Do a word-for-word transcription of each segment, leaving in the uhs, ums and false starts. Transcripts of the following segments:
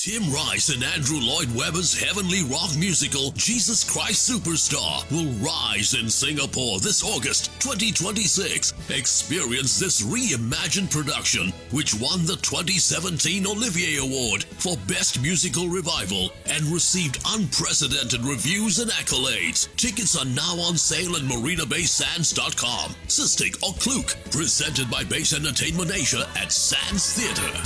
Tim Rice and Andrew Lloyd Webber's heavenly rock musical Jesus Christ Superstar will rise in Singapore this August twenty twenty-six. Experience this reimagined production, which won the twenty seventeen Olivier Award for Best Musical Revival and received unprecedented reviews and accolades. Tickets are now on sale at marina bay sands dot com. Sistig or Klook, presented by Base Entertainment Asia at Sands Theatre.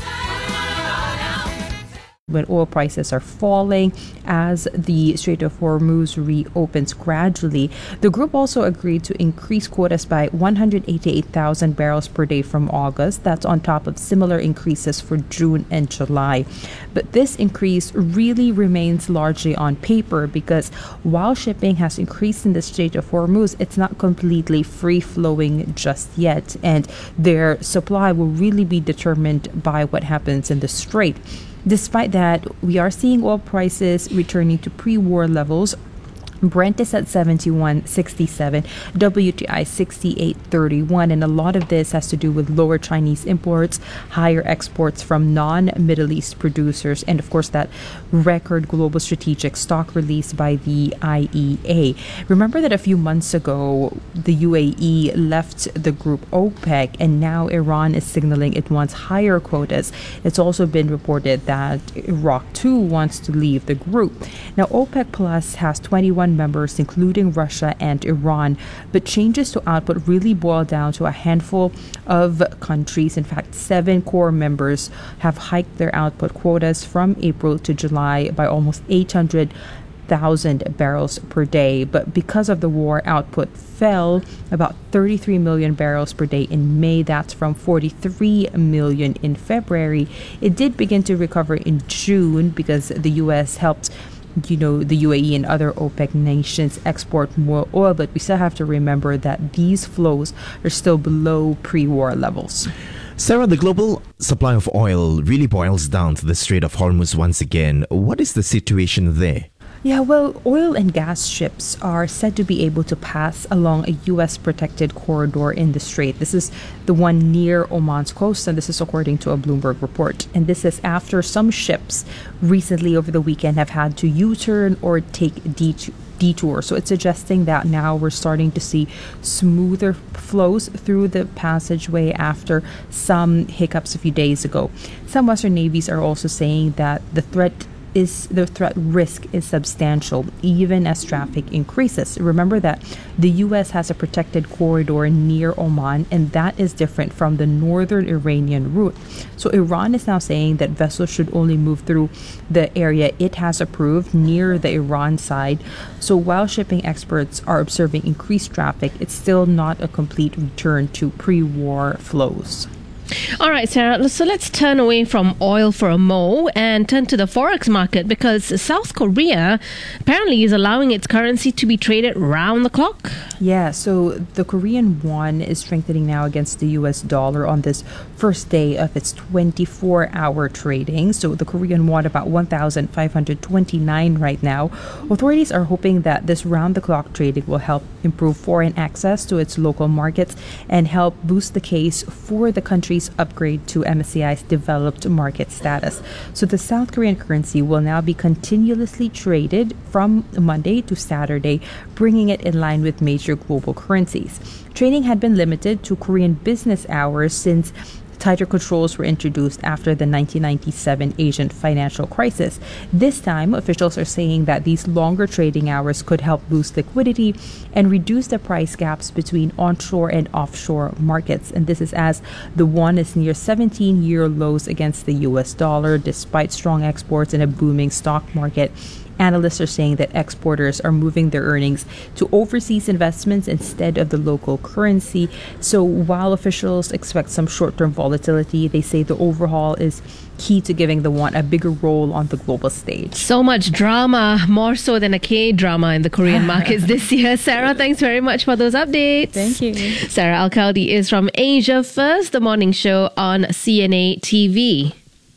When oil prices are falling as the Strait of Hormuz reopens gradually. The group also agreed to increase quotas by one hundred eighty-eight thousand barrels per day from August. That's on top of similar increases for June and July. But this increase really remains largely on paper because while shipping has increased in the Strait of Hormuz, it's not completely free-flowing just yet, and their supply will really be determined by what happens in the strait. Despite that, we are seeing oil prices returning to pre-war levels. Brent is at seventy-one sixty-seven, W T I sixty-eight thirty-one, and a lot of this has to do with lower Chinese imports, higher exports from non-Middle East producers, and of course that record global strategic stock release by the I E A. Remember that a few months ago, the U A E left the group OPEC, and now Iran is signaling it wants higher quotas. It's also been reported that Iraq too wants to leave the group. Now, OPEC Plus has twenty-one members, including Russia and Iran, but changes to output really boil down to a handful of countries. In fact, seven core members have hiked their output quotas from April to July by almost eight hundred thousand barrels per day. But because of the war, output fell about thirty-three million barrels per day in May. That's from forty-three million in February. It did begin to recover in June because the U S helped you know, the U A E and other OPEC nations export more oil, but we still have to remember that these flows are still below pre-war levels. Sarah, the global supply of oil really boils down to the Strait of Hormuz once again. What is the situation there? Yeah, well, oil and gas ships are said to be able to pass along a U S protected corridor in the strait. This is the one near Oman's coast, and this is according to a Bloomberg report. And this is after some ships recently over the weekend have had to U-turn or take detour. detour. So it's suggesting that now we're starting to see smoother flows through the passageway after some hiccups a few days ago. Some Western navies are also saying that the threat is the threat risk is substantial even as traffic increases. Remember that the U S has a protected corridor near Oman, and that is different from the northern Iranian route. So Iran is now saying that vessels should only move through the area it has approved near the Iran side. So while shipping experts are observing increased traffic, it's still not a complete return to pre-war flows. All right, Sarah, so let's turn away from oil for a mo and turn to the forex market, because South Korea apparently is allowing its currency to be traded round the clock. Yeah, so the Korean won is strengthening now against the U S dollar on this first day of its twenty-four hour trading. So the Korean won about one thousand five hundred twenty-nine right now. Authorities are hoping that this round-the-clock trading will help improve foreign access to its local markets and help boost the case for the country's upgrade to M S C I's developed market status. So the South Korean currency will now be continuously traded from Monday to Saturday, bringing it in line with major global currencies. Trading had been limited to Korean business hours since tighter controls were introduced after the nineteen ninety-seven Asian financial crisis. This time, officials are saying that these longer trading hours could help boost liquidity and reduce the price gaps between onshore and offshore markets. And this is as the won is near seventeen-year lows against the U S dollar, despite strong exports and a booming stock market. Analysts are saying that exporters are moving their earnings to overseas investments instead of the local currency. So while officials expect some short-term volatility, they say the overhaul is key to giving the won a bigger role on the global stage. So much drama, more so than a K-drama in the Korean markets this year. Sarah, thanks very much for those updates. Thank you. Sarah Al-Khaldi is from Asia First, the morning show on C N A T V.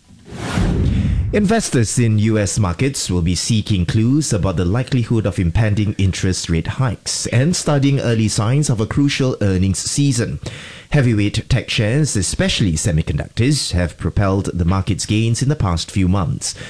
Investors in U S markets will be seeking clues about the likelihood of impending interest rate hikes and studying early signs of a crucial earnings season. Heavyweight tech shares, especially semiconductors, have propelled the market's gains in the past few months.